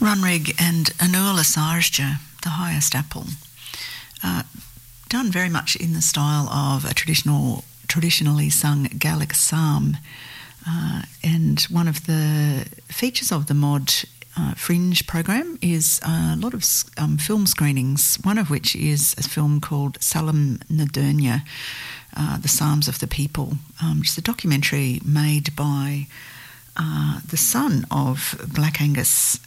Runrig and Anula Sarja, The Highest Apple, done very much in the style of a traditionally sung Gaelic psalm, and one of the features of the Mod Fringe program is a lot of film screenings, one of which is a film called Salam na Durnia, The Psalms of the People, which is a documentary made by the son of Black Angus,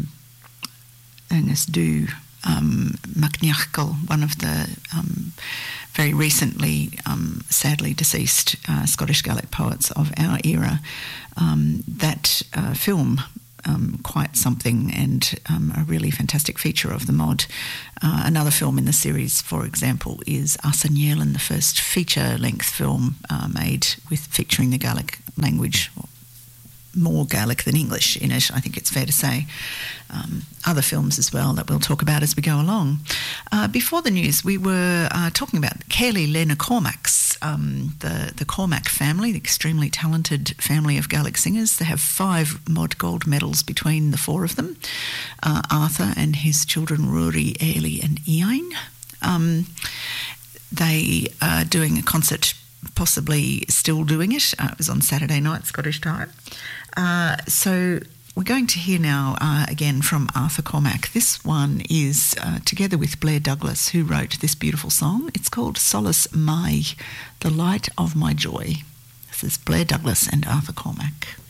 Angus Dhu MacNiachgal, one of the very recently sadly deceased Scottish Gaelic poets of our era. That film, quite something, and a really fantastic feature of the Mod. Another film in the series, for example, is Arsenyelan, the first feature-length film made featuring the Gaelic language, more Gaelic than English in it, I think it's fair to say. Other films as well that we'll talk about as we go along. Before the news, we were talking about Caerleigh Lena Cormacs, the Cormac family, the extremely talented family of Gaelic singers. They have 5 Mod Gold medals between the 4 of them, Arthur and his children Rory, Ailey and Ian. They are doing a concert, possibly still doing it. It was on Saturday night, Scottish time. So we're going to hear now again from Arthur Cormac. This one is together with Blair Douglas, who wrote this beautiful song. It's called Solace Mai, The Light of My Joy. This is Blair Douglas and Arthur Cormac.